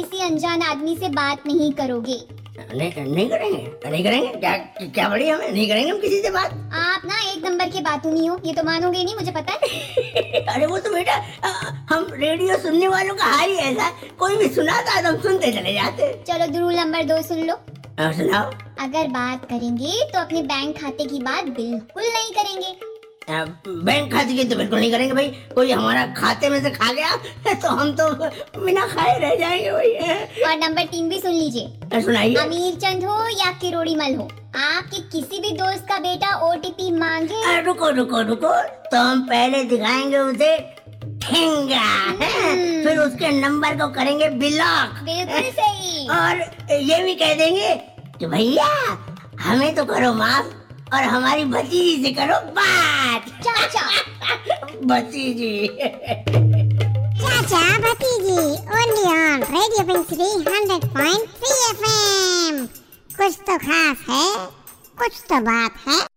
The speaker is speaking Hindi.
किसी अनजान आदमी से बात नहीं करोगे। नहीं करेंगे क्या बड़ी हमें नहीं करेंगे हम किसी से बात। आप ना एक नंबर के बातूनी हो, ये तो मानोगे नहीं, मुझे पता है। अरे वो तो बेटा हम रेडियो सुनने वालों का हाल ही ऐसा, कोई भी सुनाता तो हम सुनते चले जाते। चलो रूल नंबर 2 सुन लो। सुनाओ। अगर बात करेंगे तो अपने बैंक खाते की बात बिल्कुल नहीं करेंगे। बैंक खाते की तो बिल्कुल नहीं करेंगे भाई, कोई हमारा खाते में से खा गया तो हम तो बिना खाए रह जाएंगे भाई। और नंबर 3 भी सुन लीजिए। सुनाइए। अमीर चंद हो या किरोड़ी मल हो, आपके किसी भी दोस्त का बेटा OTP मांगे, रुको तो हम पहले दिखाएंगे उसे ठेंगा, फिर उसके नंबर को करेंगे ब्लॉक। बिल्कुल सही। और ये भी कह देंगे कि भैया हमें तो करो माफ और हमारी भतीजी से करो बात। चाचा भतीजी चाचा भतीजी ओनली ऑन रेडियो पिंसरी 100.3 FM। कुछ तो खास है, कुछ तो बात है।